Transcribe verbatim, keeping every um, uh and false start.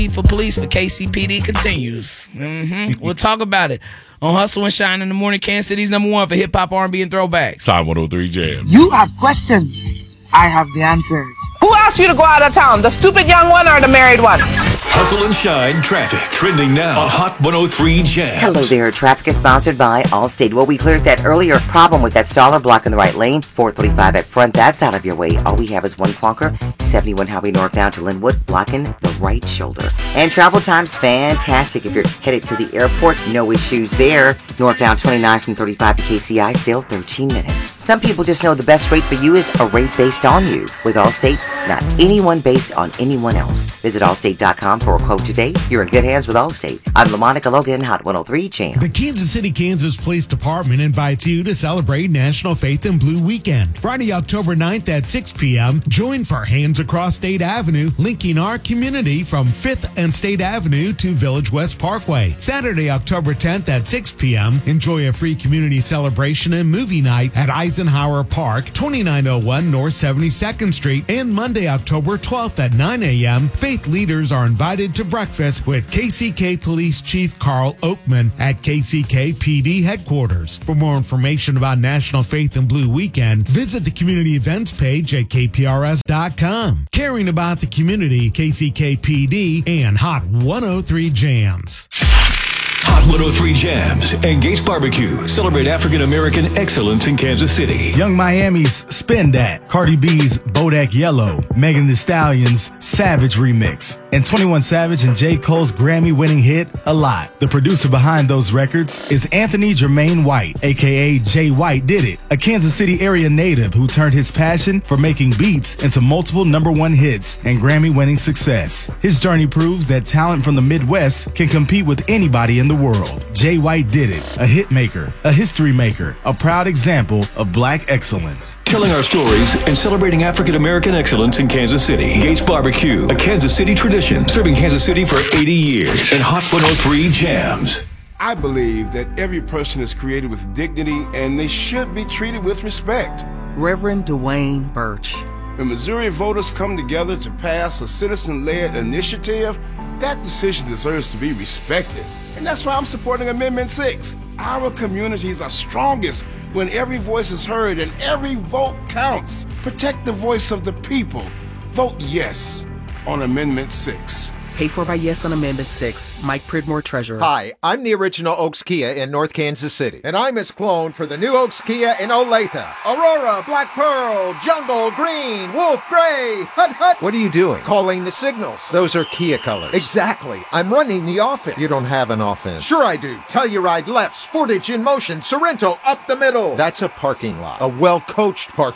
for police for K C P D continues. Mm-hmm. We'll talk about it on Hustle and Shine in the morning. Kansas City's number one for hip hop, R and B, and throwbacks. Side one oh three Jam. You have questions. I have the answers. Who asked you to go out of town? The stupid young one or the married one? Hustle and Shine traffic trending now on Hot one oh three Jams. Hello there. Traffic is sponsored by Allstate. Well, we cleared that earlier problem with that staller block in the right lane. four thirty-five at front. That's out of your way. All we have is one clunker. seventy-one Highway northbound to Linwood, blocking the right shoulder. And travel time's fantastic. If you're headed to the airport, no issues there. Northbound twenty-nine from thirty-five to K C I, still thirteen minutes. Some people just know the best rate for you is a rate based on you. With Allstate, not anyone based on anyone else. Visit allstate dot com for a quote today. You're in good hands with Allstate. I'm LaMonica Logan, Hot one oh three Jam. The Kansas City, Kansas Police Department invites you to celebrate National Faith and Blue Weekend. Friday, October ninth at six p.m. Join for Hands Across State Avenue, linking our community from fifth and State Avenue to Village West Parkway. Saturday, October tenth at six p.m. Enjoy a free community celebration and movie night at Eisenhower Park, twenty-nine oh one North seventy-second Street. And Monday, October twelfth at nine a.m., faith leaders are invited to breakfast with K C K Police Chief Carl Oakman at K C K P D headquarters. For more information about National Faith and Blue Weekend, visit the community events page at K P R S dot com. Caring about the community, K C K P D and Hot one oh three Jams. Hot one oh three Jams and Gates Barbecue celebrate African American excellence in Kansas City. Young Miami's Spin That, Cardi B's Bodak Yellow, Megan Thee Stallion's Savage remix, and twenty-one Savage and J. Cole's Grammy-winning hit, A Lot. The producer behind those records is Anthony Jermaine White, aka Jay White Did It, a Kansas City area native who turned his passion for making beats into multiple number one hits and Grammy-winning success. His journey proves that talent from the Midwest can compete with anybody in the world. Jay White Did It, a hit maker, a history maker, a proud example of black excellence. Telling our stories and celebrating African American excellence in Kansas City. Gates Barbecue, a Kansas City tradition, serving Kansas City for eighty years. And Hot one oh three Jams. I believe that every person is created with dignity and they should be treated with respect. Reverend Dwayne Birch. When Missouri voters come together to pass a citizen-led initiative, that decision deserves to be respected. And that's why I'm supporting Amendment six. Our communities are strongest when every voice is heard and every vote counts. Protect the voice of the people. Vote yes on Amendment six. Paid for by Yes on Amendment six. Mike Pridmore, Treasurer. Hi, I'm the original Oaks Kia in North Kansas City. And I'm Miss Clone for the new Oaks Kia in Olathe. Aurora, Black Pearl, Jungle, Green, Wolf, Gray, Hut Hut. What are you doing? Calling the signals. Those are Kia colors. Exactly. I'm running the offense. You don't have an offense. Sure I do. Telluride left, Sportage in motion, Sorrento up the middle. That's a parking lot. A well-coached parking